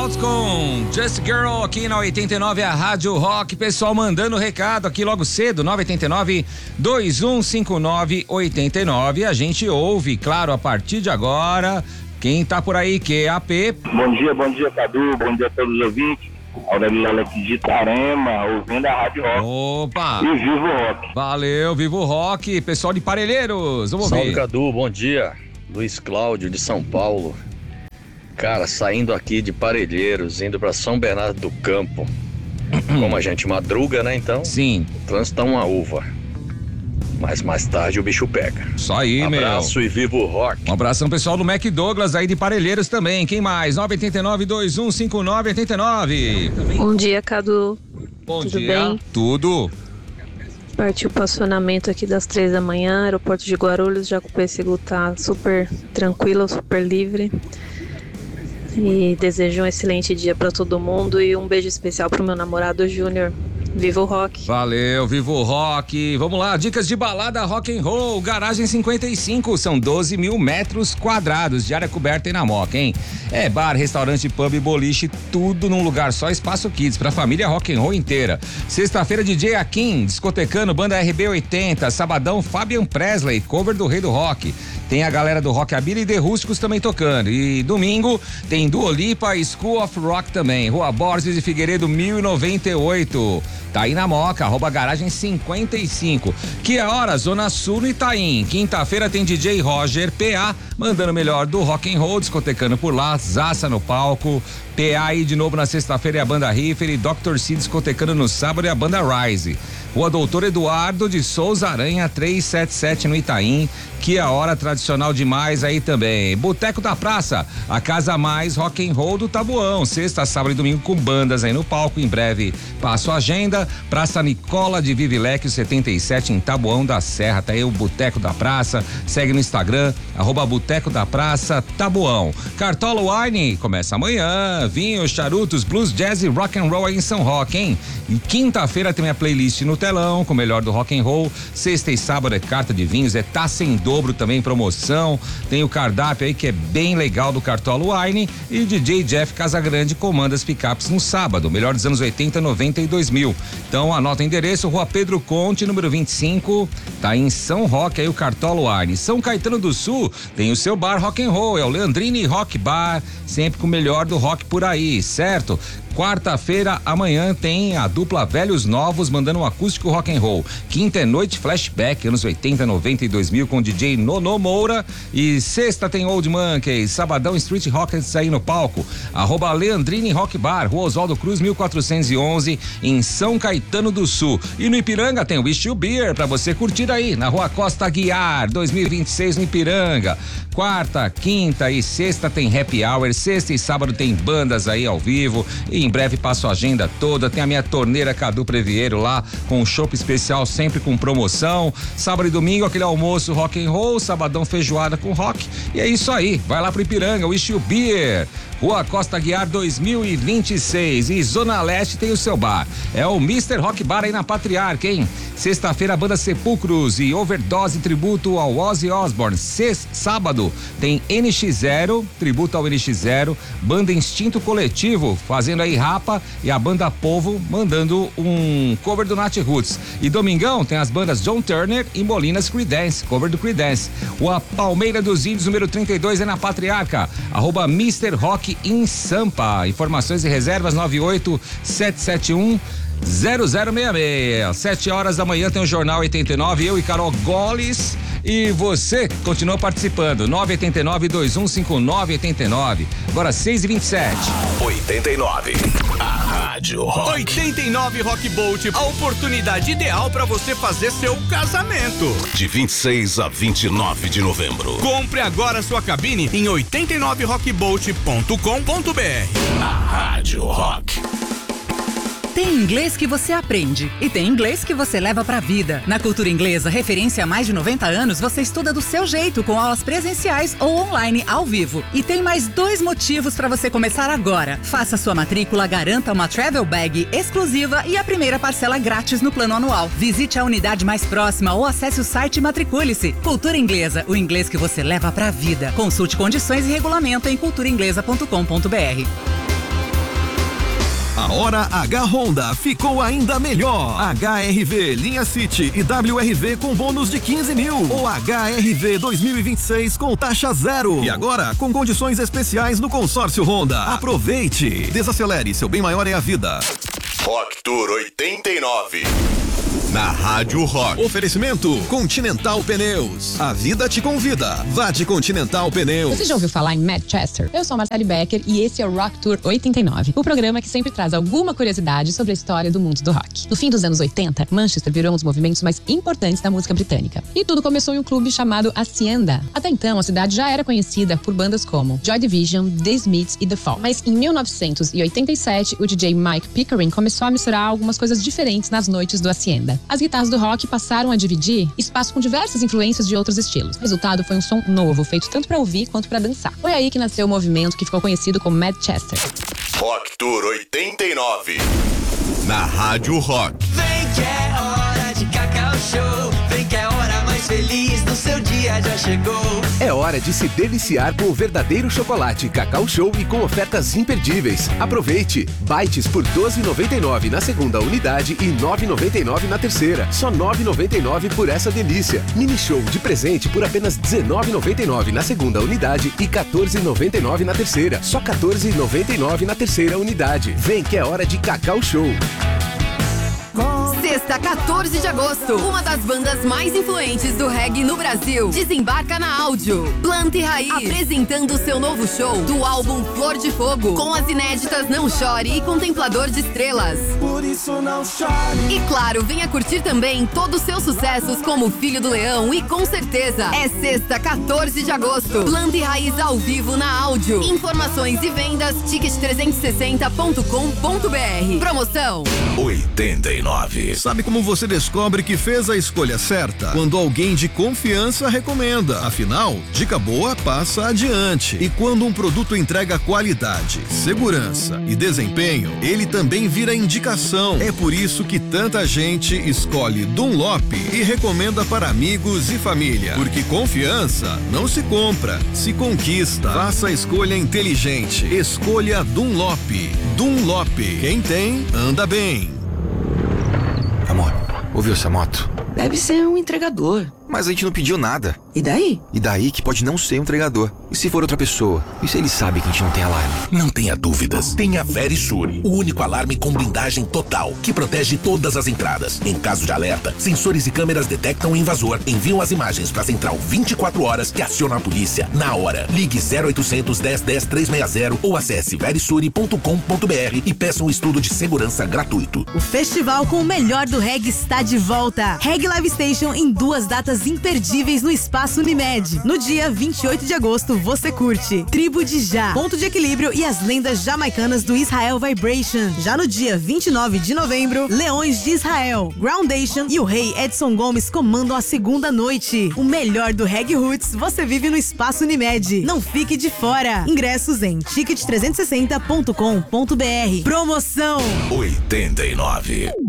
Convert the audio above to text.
Out com Just Girl aqui na 89, a Rádio Rock. Pessoal mandando recado aqui logo cedo, 989-2159-89. A gente ouve, claro, a partir de agora. Quem tá por aí, QAP. Bom dia, Cadu. Bom dia a todos os ouvintes. Aurélio Alex de Itarema, ouvindo a Rádio Rock. Opa! E Vivo Rock. Valeu, Vivo Rock. Pessoal de Parelheiros, vamos Salve, ouvir. Cadu, bom dia. Luiz Cláudio de São Paulo. Cara, saindo aqui de Parelheiros, indo pra São Bernardo do Campo. Como a gente madruga, né, então? Sim. O trânsito tá uma uva. Mas mais tarde o bicho pega. Isso aí, Abraço e Vivo Rock. Um abração pessoal do Mac Douglas aí de Parelheiros também. Quem mais? 989-2159-89. Bom dia, Cadu. Bom Tudo dia. bem? Tudo. Partiu o passionamento aqui das 3 da manhã, aeroporto de Guarulhos, já que o pêssego tá super tranquilo, super livre. E desejo um excelente dia para todo mundo e um beijo especial pro meu namorado Júnior. Viva o Rock. Valeu, Viva o Rock. Vamos lá, dicas de balada rock and roll. Garagem 55, são 12 mil metros quadrados de área coberta e na Moca, hein? É bar, restaurante, pub, boliche, tudo num lugar só, espaço kids, pra família rock and roll inteira. Sexta-feira, DJ Akin, discotecano, banda RB80, sabadão, Fabian Presley, cover do Rei do Rock. Tem a galera do Rockabilly e The Rústicos também tocando. E domingo tem Dua Lipa e School of Rock também. Rua Borges de Figueiredo, 1098. Tá aí na Moca, @garagem 55. Que a hora, Zona Sul no Itaim. Quinta-feira tem DJ Roger PA, mandando o melhor do rock and roll, discotecando por lá, Zaça no palco. PA aí de novo na sexta-feira e a banda Riffer e Dr. C discotecando no sábado e a banda Rise. Rua Doutor Eduardo de Souza Aranha 377 no Itaim. Que a hora, tradicional demais aí também. Boteco da Praça, a casa mais rock and roll do Tabuão. Sexta, sábado e domingo com bandas aí no palco. Em breve passo a agenda. Praça Nicola de Vivileque 77 em Tabuão da Serra. Tá aí o Boteco da Praça. Segue no Instagram @Boteco da Praça Tabuão. Cartola Wine começa amanhã. Vinhos, charutos, blues, jazz e rock and roll aí em São Roque, hein? E quinta-feira tem a playlist no telão com o melhor do rock and roll. Sexta e sábado é carta de vinhos, é taça em dobro também, promoção. Tem o cardápio aí que é bem legal do Cartola Wine. E DJ Jeff Casagrande comanda as picapes no sábado, melhor dos anos 80, 90 e 2000. Então anota o endereço, Rua Pedro Conte, número 25, tá em São Roque aí o Cartola Wine. São Caetano do Sul tem o seu bar rock and roll, é o Leandrini Rock Bar, sempre com o melhor do rock por aí, certo? Quarta-feira, amanhã, tem a dupla Velhos Novos mandando um acústico rock and roll. Quinta é noite flashback, anos 80, 90 e 2000 com DJ Nono Moura. E sexta tem Old Monkeys, sabadão Street Rockets aí no palco. @Leandrini Rock Bar, Rua Oswaldo Cruz 1411 em São Caetano do Sul. E no Ipiranga tem o Wish You Beer pra você curtir aí na Rua Costa Aguiar 2026 no Ipiranga. Quarta, quinta e sexta tem happy hour, sexta e sábado tem bandas aí ao vivo. E em breve passo a agenda toda, tem a minha torneira Cadu Previeiro lá com um chopp especial sempre com promoção. Sábado e domingo aquele almoço rock and roll, sabadão feijoada com rock. E é isso aí, vai lá pro Ipiranga, Wish You Beer. Rua Costa Aguiar 2026 e Zona Leste tem o seu bar. É o Mr. Rock Bar aí na Patriarca, hein? Sexta-feira, banda Sepulcros e Overdose tributo ao Ozzy Osbourne. Sábado tem NX0, tributo ao NX0, banda Instinto Coletivo fazendo aí Rapa e a banda Povo mandando um cover do Nat Roots. E domingão tem as bandas John Turner e Molinas Creedence, cover do Creedence. A Palmeira dos Índios número 32 é na Patriarca. @Mr. Rock em Sampa. Informações e reservas 987710066. 7 horas da manhã tem o Jornal 89, eu e Carol Goles. E você continua participando, 989-2159-89. Agora 6h27. 89. A Rádio Rock. 89 Rock Bolt, a oportunidade ideal para você fazer seu casamento. De 26 a 29 de novembro. Compre agora sua cabine em 89rockbolt.com.br. A Rádio Rock. Tem inglês que você aprende e tem inglês que você leva pra vida. Na Cultura Inglesa, referência há mais de 90 anos, você estuda do seu jeito, com aulas presenciais ou online, ao vivo. E tem mais 2 motivos para você começar agora. Faça sua matrícula, garanta uma travel bag exclusiva e a primeira parcela grátis no plano anual. Visite a unidade mais próxima ou acesse o site e matricule-se. Cultura Inglesa, o inglês que você leva pra vida. Consulte condições e regulamento em culturainglesa.com.br. A Hora H Honda ficou ainda melhor. HRV Linha City e WRV com bônus de 15 mil. Ou HRV 2026 com taxa zero. E agora com condições especiais no consórcio Honda. Aproveite. Desacelere, seu bem maior é a vida. Rock Tour 89. Na Rádio Rock. Oferecimento Continental Pneus. A vida te convida. Vá de Continental Pneus. Você já ouviu falar em Manchester? Eu sou a Marcele Becker e esse é o Rock Tour 89, o programa que sempre traz alguma curiosidade sobre a história do mundo do rock. No fim dos anos 80, Manchester virou um dos movimentos mais importantes da música britânica. E tudo começou em um clube chamado Hacienda. Até então, a cidade já era conhecida por bandas como Joy Division, The Smiths e The Fall. Mas em 1987, o DJ Mike Pickering começou a misturar algumas coisas diferentes nas noites do Hacienda. As guitarras do rock passaram a dividir espaço com diversas influências de outros estilos. O resultado foi um som novo, feito tanto pra ouvir quanto pra dançar. Foi aí que nasceu o movimento que ficou conhecido como Manchester. Rock Tour 89. Na Rádio Rock. Vem que é hora de Cacau Show. Vem que é a hora mais feliz do seu dia já chegou. É hora de se deliciar com o verdadeiro chocolate Cacau Show e com ofertas imperdíveis. Aproveite! Bites por R$ 12,99 na segunda unidade e R$ 9,99 na terceira. Só R$ 9,99 por essa delícia. Mini Show de presente por apenas R$ 19,99 na segunda unidade e R$ 14,99 na terceira. Só R$ 14,99 na terceira unidade. Vem que é hora de Cacau Show. Sexta, 14 de agosto, uma das bandas mais influentes do reggae no Brasil desembarca na Áudio. Planta e Raiz, apresentando seu novo show do álbum Flor de Fogo, com as inéditas Não Chore e Contemplador de Estrelas. Por isso não chore. E claro, venha curtir também todos os seus sucessos como Filho do Leão e Com Certeza. É sexta, 14 de agosto, Planta e Raiz ao vivo na Áudio. Informações e vendas, ticket360.com.br. Promoção 89. Sabe como você descobre que fez a escolha certa? Quando alguém de confiança recomenda. Afinal, dica boa passa adiante. E quando um produto entrega qualidade, segurança e desempenho, ele também vira indicação. É por isso que tanta gente escolhe Dunlop e recomenda para amigos e família. Porque confiança não se compra, se conquista. Faça a escolha inteligente. Escolha Dunlop. Dunlop. Quem tem, anda bem. Amor, ouviu essa moto? Deve ser um entregador. Mas a gente não pediu nada. E daí? E daí que pode não ser um entregador. E se for outra pessoa? E se ele sabe que a gente não tem alarme? Não tenha dúvidas. Tenha Verisure, o único alarme com blindagem total, que protege todas as entradas. Em caso de alerta, sensores e câmeras detectam o invasor, enviam as imagens para a central 24 horas que aciona a polícia na hora. Ligue 0800 10 10 360 ou acesse verisure.com.br e peça um estudo de segurança gratuito. O festival com o melhor do reggae está de volta. Reggae Live Station em 2 datas imperdíveis no Espaço Unimed. No dia 28 de agosto, você curte Tribo de Já, Ponto de Equilíbrio e as lendas jamaicanas do Israel Vibration. Já no dia 29 de novembro, Leões de Israel, Groundation e o Rei Edson Gomes comandam a segunda noite. O melhor do reggae roots você vive no Espaço Unimed. Não fique de fora. Ingressos em ticket360.com.br. Promoção 89.